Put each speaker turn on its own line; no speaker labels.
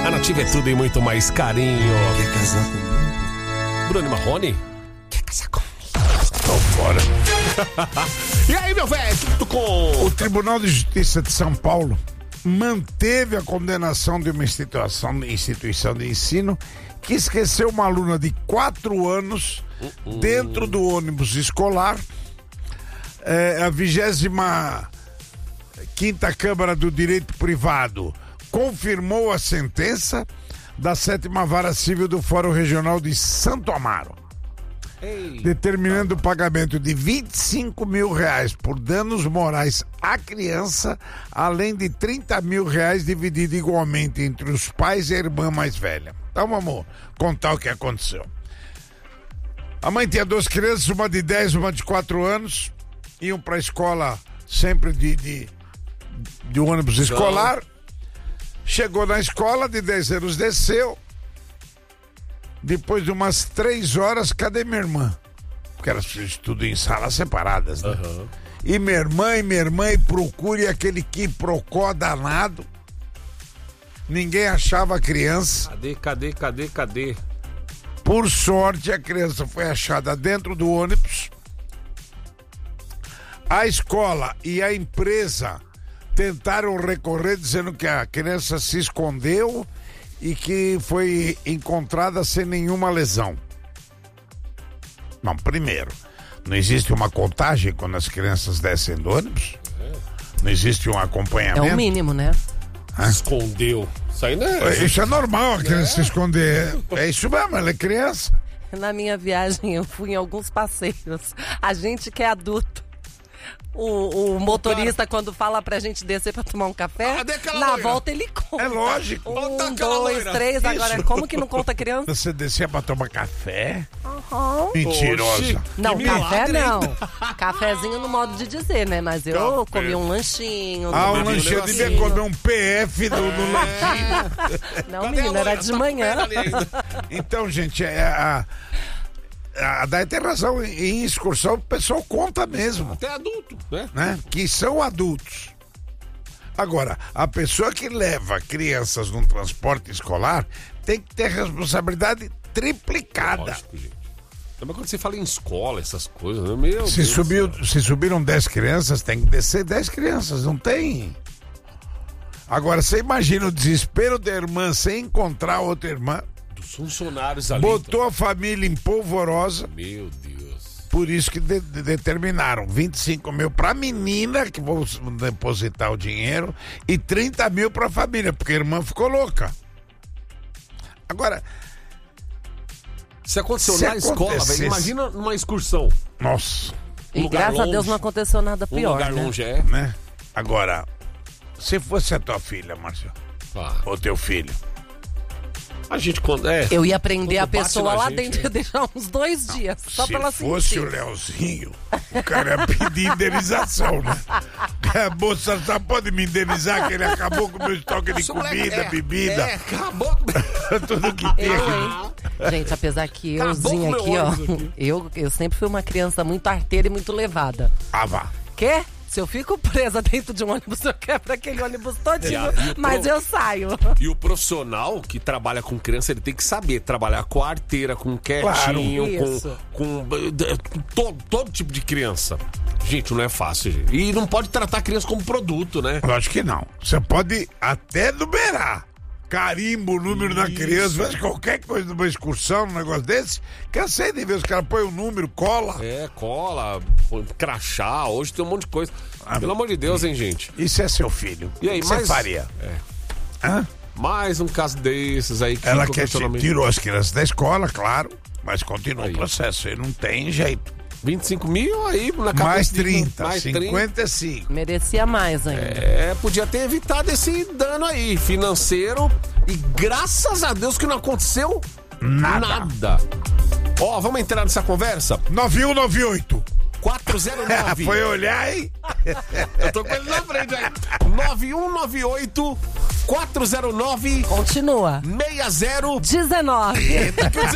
A Nativa é tudo e muito mais carinho.
Quer casar comigo?
Bruno e Marrone?
Quer casar comigo?
Tô fora. E aí, meu velho? Tudo com...
O Tribunal de Justiça de São Paulo manteve a condenação de uma instituição de ensino que esqueceu uma aluna de 4 anos dentro do ônibus escolar. A 25ª Câmara do Direito Privado confirmou a sentença da 7ª Vara Civil do Fórum Regional de Santo Amaro, determinando o pagamento de R$25 mil por danos morais à criança, além de R$30 mil dividido igualmente entre os pais e a irmã mais velha. Então vamos contar o que aconteceu. A mãe tinha 2 crianças, uma de 10, uma de 4 anos, iam para a escola sempre de ônibus escolar. Chegou na escola, de 10 anos desceu. Depois de umas 3 horas, cadê minha irmã? Porque elas estudam em salas separadas, né?
Uhum.
E minha irmã, e procure aquele quiprocó danado. Ninguém achava a criança.
Cadê?
Por sorte, a criança foi achada dentro do ônibus. A escola e a empresa tentaram recorrer, dizendo que a criança se escondeu e que foi encontrada sem nenhuma lesão. Não, primeiro, não existe uma contagem quando as crianças descem do ônibus? Não existe um acompanhamento?
É o mínimo, né?
Escondeu. Isso aí não é...
Isso é normal, a criança se esconder. É isso mesmo, ela é criança.
Na minha viagem eu fui em alguns passeios. A gente que é adulto. O motorista, quando fala pra gente descer pra tomar um café, na loira? Volta ele conta.
É lógico.
1, 2, 3, agora
Isso.
como que não conta criança?
Você descia pra tomar café?
Uhum.
Mentirosa.
Oxi.
Não,
Que
café
milagre,
não. Cafezinho no modo de dizer, né? Mas eu comi um lanchinho.
Um lanchinho, eu devia comer um PF no lanchinho.
Não, menino, era de manhã.
Então, gente, a Day tem razão, em excursão o pessoal conta mesmo.
Até adulto, né?
Que são adultos. Agora, a pessoa que leva crianças num transporte escolar tem que ter responsabilidade triplicada.
Lógico, gente. Também quando você fala em escola, essas coisas, né? Meu
Se
Deus.
subiram 10 crianças, tem que descer 10 crianças, não tem. Agora, você imagina o desespero da irmã sem encontrar outra irmã.
Dos funcionários ali.
Botou a família em polvorosa.
Meu Deus.
Por isso que determinaram 25 mil pra menina, que vão depositar o dinheiro, e 30 mil pra família, porque a irmã ficou louca. Agora,
se aconteceu na escola, velho, imagina numa excursão.
Nossa.
E graças a Deus não aconteceu nada pior,
Um lugar
né?
longe
Né? Agora, se fosse a tua filha, Márcio, ou teu filho,
a gente quando
eu ia prender a
quando bate
pessoa
na
lá
gente,
dentro e deixar uns 2 dias, só pra ela
se fosse
sentir.
o Leozinho, o cara ia pedir indenização, né? A moça só pode me indenizar que ele acabou com o meu estoque de comida, bebida.
Acabou.
Tudo que tem aqui.
Hein? Gente, apesar que euzinha
com
aqui,
meu
ó,
ônibus
eu sempre fui uma criança muito arteira e muito levada.
Ah, vá.
Quer? Se eu fico presa dentro de um ônibus, eu quebro aquele ônibus todinho, mas eu saio.
E o profissional que trabalha com criança, ele tem que saber trabalhar com a arteira, com quietinho,
Claro.
com todo tipo de criança. Gente, não é fácil, gente. E não pode tratar a criança como produto, né?
Lógico que não. Você pode até numerar. Carimbo, o número da criança, faz qualquer coisa numa excursão, num negócio desse. Cansei de ver os caras põem o número, cola.
Cola, crachá, hoje tem um monte de coisa. Pelo amor de Deus, hein, gente?
Isso é seu filho.
E aí,
o que você
mas-
faria? Hã?
Mais um caso desses aí que
Ela
ficou questionamento.
tirou as crianças da escola, claro, mas continua
Aí.
o processo. E não tem jeito.
25 mil aí na cabeça
Mais
de-
30,
mais 30.
55.
Merecia mais ainda.
Podia ter evitado esse dano aí financeiro e graças a Deus que não aconteceu nada. Ó, vamos entrar nessa conversa?
9198.
409.
Foi olhar, hein?
Eu tô com ele na frente aí. 9198 409
Continua.
60
19.